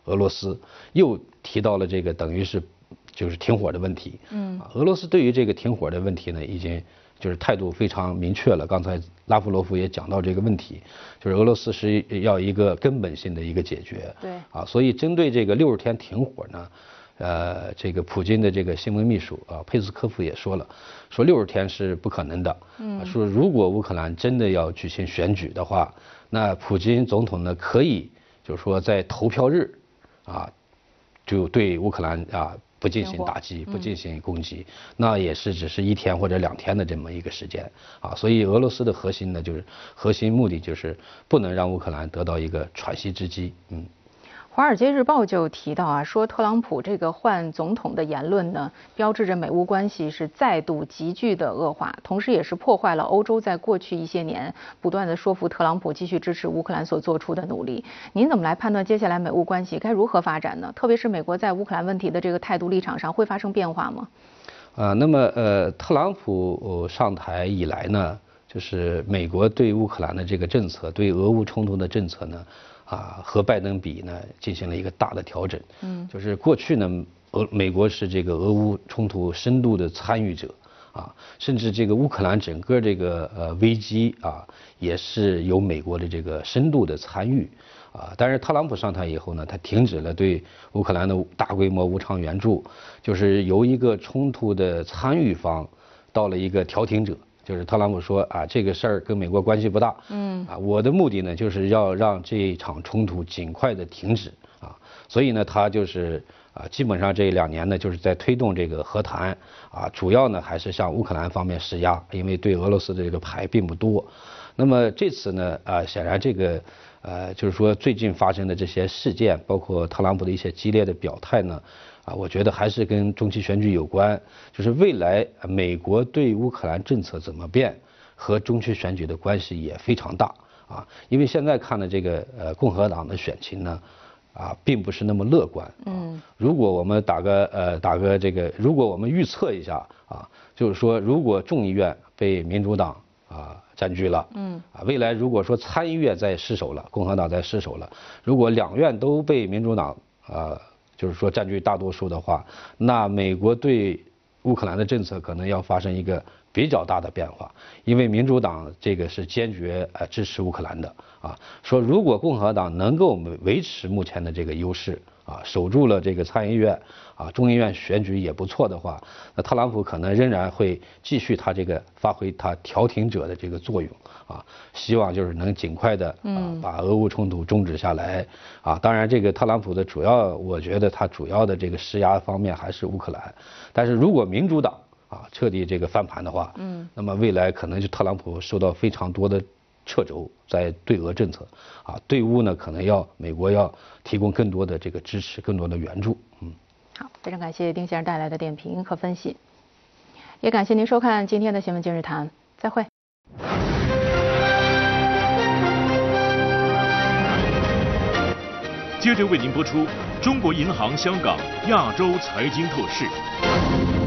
俄罗斯，又提到了这个等于是就是停火的问题。俄罗斯对于这个停火的问题呢，已经就是态度非常明确了。刚才拉夫罗夫也讲到这个问题，就是俄罗斯是要一个根本性的一个解决。 对。 所以针对这个60天停火呢。这个普京的这个新闻秘书佩斯科夫也说了，说60天是不可能的。说如果乌克兰真的要举行选举的话，那普京总统呢可以就是说在投票日，就对乌克兰不进行打击，不进行攻击，那也是只是1天或者2天的这么一个时间所以俄罗斯的核心呢，就是核心目的就是不能让乌克兰得到一个喘息之机。 《华尔街日报》就提到说特朗普这个换总统的言论呢，标志着美乌关系是再度急剧的恶化，同时也是破坏了欧洲在过去一些年不断的说服特朗普继续支持乌克兰所做出的努力。您怎么来判断接下来美乌关系该如何发展呢？特别是美国在乌克兰问题的这个态度立场上会发生变化吗？ 那么特朗普上台以来呢，就是美国对乌克兰的这个政策，对俄乌冲突的政策呢。和拜登比呢，进行了一个大的调整。就是过去呢，美国是这个俄乌冲突深度的参与者甚至这个乌克兰整个这个危机也是有美国的这个深度的参与但是特朗普上台以后呢，他停止了对乌克兰的大规模无偿援助，就是由一个冲突的参与方到了一个调停者。就是特朗普说这个事儿跟美国关系不大，我的目的呢就是要让这一场冲突尽快的停止所以呢他就是基本上这2年呢就是在推动这个和谈主要呢还是向乌克兰方面施压，因为对俄罗斯的这个牌并不多。那么这次呢显然这个就是说最近发生的这些事件，包括特朗普的一些激烈的表态呢。我觉得还是跟中期选举有关，就是未来美国对乌克兰政策怎么变，和中期选举的关系也非常大因为现在看的这个共和党的选情呢，并不是那么乐观如果我们打个这个，如果我们预测一下就是说如果众议院被民主党占据了未来如果说参议院再失守了，共和党再失守了，如果2院都被民主党就是说占据大多数的话，那美国对乌克兰的政策可能要发生一个比较大的变化，因为民主党这个是坚决支持乌克兰的说如果共和党能够维持目前的这个优势守住了这个参议院众议院选举也不错的话，那特朗普可能仍然会继续他这个发挥他调停者的这个作用希望就是能尽快的把俄乌冲突终止下来当然这个特朗普的主要，我觉得他主要的这个施压方面还是乌克兰，但是如果民主党彻底这个翻盘的话那么未来可能就特朗普受到非常多的掣肘在对俄政策对乌呢可能美国要提供更多的这个支持，更多的援助好，非常感谢丁先生带来的点评和分析，也感谢您收看今天的新闻今日谈，再会。 接着为您播出中国银行香港亚洲财经透视。